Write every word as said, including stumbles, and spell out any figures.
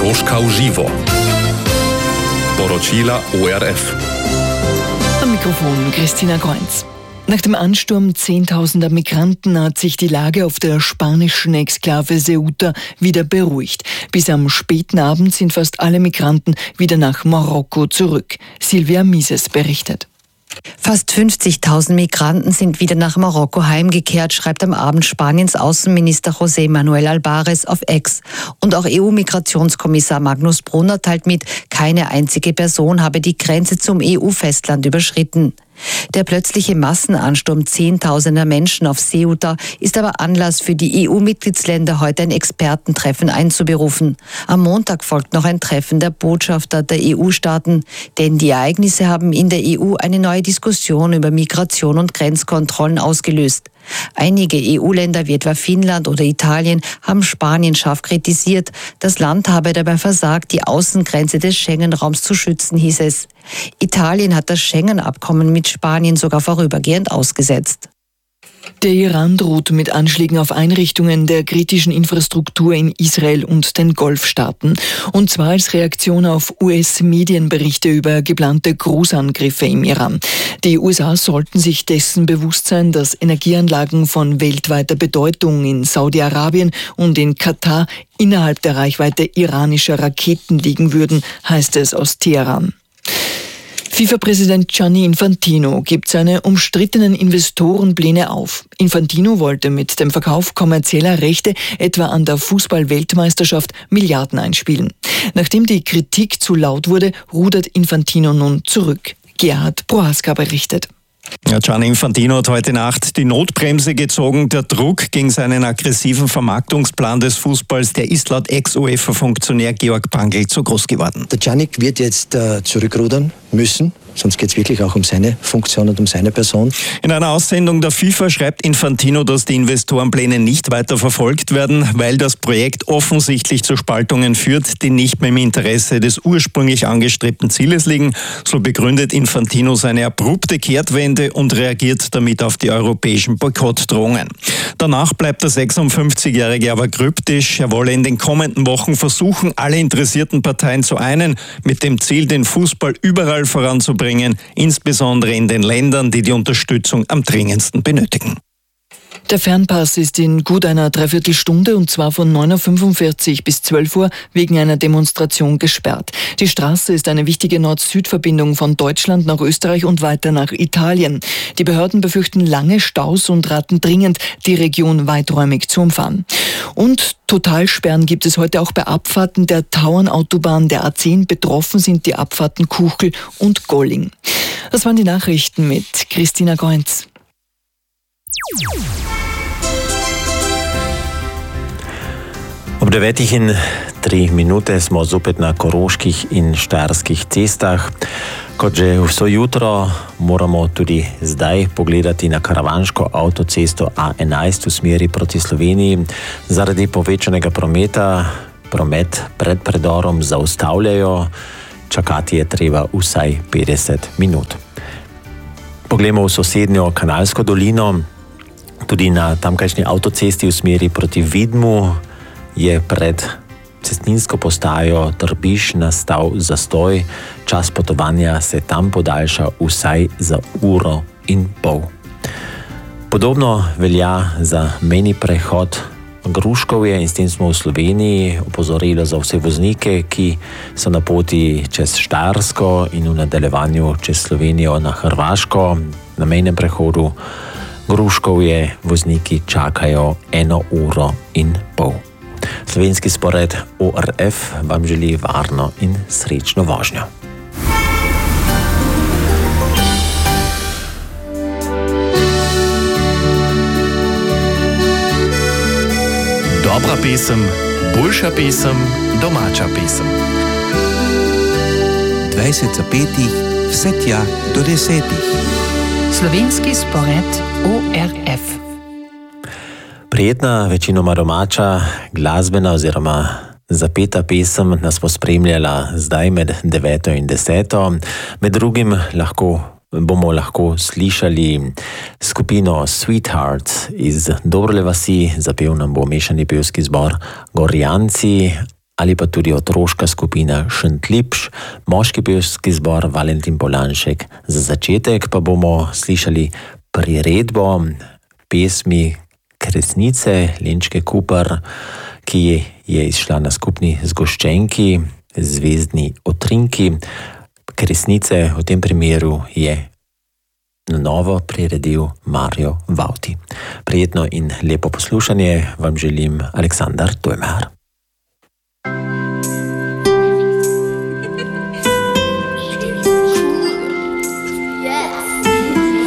Koroška v živo. Poročila O R F. Am Mikrofon Christina Kreuz. Nach dem Ansturm zehntausender Migranten hat sich die Lage auf der spanischen Exklave Ceuta wieder beruhigt. Bis am späten Abend sind fast alle Migranten wieder nach Marokko zurück. Silvia Mises berichtet. Fast fünfzigtausend Migranten sind wieder nach Marokko heimgekehrt, schreibt am Abend Spaniens Außenminister José Manuel Albares auf X. Und auch E U-Migrationskommissar Magnus Brunner teilt mit, keine einzige Person habe die Grenze zum E U-Festland überschritten. Der plötzliche Massenansturm zehntausender Menschen auf Ceuta ist aber Anlass für die E U-Mitgliedsländer, heute ein Expertentreffen einzuberufen. Am Montag folgt noch ein Treffen der Botschafter der E U-Staaten, denn die Ereignisse haben in der E U eine neue Diskussion über Migration und Grenzkontrollen ausgelöst. Einige E U-Länder wie etwa Finnland oder Italien haben Spanien scharf kritisiert. Das Land habe dabei versagt, die Außengrenze des Schengen-Raums zu schützen, hieß es. Italien hat das Schengen-Abkommen mit Spanien sogar vorübergehend ausgesetzt. Der Iran droht mit Anschlägen auf Einrichtungen der kritischen Infrastruktur in Israel und den Golfstaaten. Und zwar als Reaktion auf U S-Medienberichte über geplante Großangriffe im Iran. Die U S A sollten sich dessen bewusst sein, dass Energieanlagen von weltweiter Bedeutung in Saudi-Arabien und in Katar innerhalb der Reichweite iranischer Raketen liegen würden, heißt es aus Teheran. FIFA-Präsident Gianni Infantino gibt seine umstrittenen Investorenpläne auf. Infantino wollte mit dem Verkauf kommerzieller Rechte etwa an der Fußball-Weltmeisterschaft Milliarden einspielen. Nachdem die Kritik zu laut wurde, rudert Infantino nun zurück. Gerhard Prohaska berichtet. Ja, Gianni Infantino hat heute Nacht die Notbremse gezogen. Der Druck gegen seinen aggressiven Vermarktungsplan des Fußballs, der ist laut Ex-UEFA-Funktionär Georg Pangl zu groß geworden. Der Gianni wird jetzt äh, zurückrudern müssen. Sonst geht es wirklich auch um seine Funktion und um seine Person. In einer Aussendung der FIFA schreibt Infantino, dass die Investorenpläne nicht weiter verfolgt werden, weil das Projekt offensichtlich zu Spaltungen führt, die nicht mehr im Interesse des ursprünglich angestrebten Zieles liegen. So begründet Infantino seine abrupte Kehrtwende und reagiert damit auf die europäischen Boykottdrohungen. Danach bleibt der sechsundfünfzigjährige aber kryptisch. Er wolle in den kommenden Wochen versuchen, alle interessierten Parteien zu einen, mit dem Ziel, den Fußball überall voranzubringen, insbesondere in den Ländern, die die Unterstützung am dringendsten benötigen. Der Fernpass ist in gut einer Dreiviertelstunde und zwar von neun Uhr fünfundvierzig bis zwölf Uhr wegen einer Demonstration gesperrt. Die Straße ist eine wichtige Nord-Süd-Verbindung von Deutschland nach Österreich und weiter nach Italien. Die Behörden befürchten lange Staus und raten dringend, die Region weiträumig zu umfahren. Und Totalsperren gibt es heute auch bei Abfahrten der Tauernautobahn der A zehn. Betroffen sind die Abfahrten Kuchel und Golling. Das waren die Nachrichten mit Christina Kreuz. Ob devetih in tri minute smo zopet na koroških in štajerskih cestah. Kot že vso jutro moramo tudi zdaj pogledati na karavanško avtocesto A enajst v smeri proti Sloveniji. Zaradi povečanega prometa promet pred predorom zaustavljajo. Čakati je treba vsaj petdeset minut. Poglejmo v sosednjo Kanalsko dolino. Tudi na tamkajšnji avtocesti v smeri proti Vidmu je pred cestninsko postajo Trbiž nastal zastoj. Čas potovanja se tam podaljša vsaj za uro in pol. Podobno velja za mejni prehod Gruškovje in s tem smo v Sloveniji. Opozorilo za vse voznike, ki so na poti čez Štajersko in v nadaljevanju čez Slovenijo na Hrvaško. Na mejnem prehodu Gruškovje vozniki čakajo eno uro in pol. Slovenski spored O R F vam želi varno in srečno vožnjo. Dobra pesem, boljša pesem, domača pesem. dvajset za petih, vse tja do desetih. Slovenski spored O R F. Prijetna, večinoma domača, glasbena oziroma zapeta pesem nas bo spremljala zdaj med deveto in deseto. Med drugim lahko, bomo lahko slišali skupino Sweethearts iz Dobrle vasi, zapel nam bo mešani pevski zbor Gorjanci. ali pa tudi otroška skupina Šentlipš, moški pevski zbor Valentin Polanšek. Za začetek pa bomo slišali priredbo pesmi Kresnice Lenčke Kupar, ki je izšla na skupni zgoščenki Zvezdni otrinki. Kresnice v tem primeru je na novo priredil Mario Vauti. Prijetno in lepo poslušanje vam želim Aleksandar Tojmar.